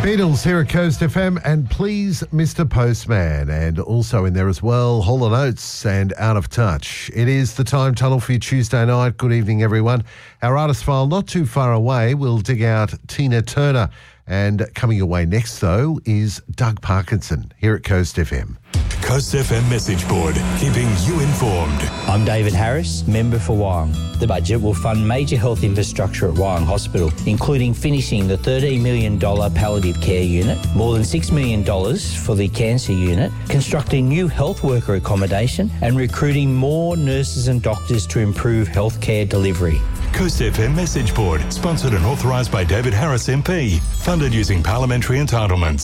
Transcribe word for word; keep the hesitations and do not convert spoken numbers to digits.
Beatles here at Coast F M, and Please Mister Postman, and also in there as well, Hall and Oates and Out of Touch. It is the Time Tunnel for your Tuesday night. Good evening, everyone. Our artist file not too far away. We'll dig out Tina Turner. And coming your way next, though, is Doug Parkinson here at Coast F M. Coast F M message board, keeping you informed. I'm David Harris, member for Wyong. The budget will fund major health infrastructure at Wyong Hospital, including finishing the thirteen million dollars palliative care unit, more than six million dollars for the cancer unit, constructing new health worker accommodation, and recruiting more nurses and doctors to improve healthcare delivery. Coast F M message board, sponsored and authorised by David Harris M P, funded using parliamentary entitlements.